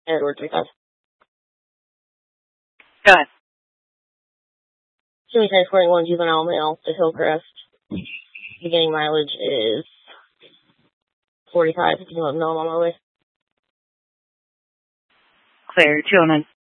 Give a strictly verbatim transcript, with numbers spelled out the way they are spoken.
Edward thirty-five. Go ahead. Jimmy Type forty-one, juvenile male to Hillcrest. Beginning mileage is forty-five. I'm on my way. Clear, two oh nine.